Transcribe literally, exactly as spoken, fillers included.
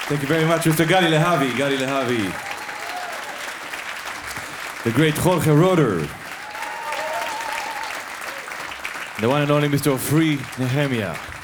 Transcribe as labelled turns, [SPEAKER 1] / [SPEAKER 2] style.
[SPEAKER 1] Thank you very much, Mister Gali Lehavi. Gali Lehavi. The great Jorge Roeder. The one and only Mister Ofri Nehemia.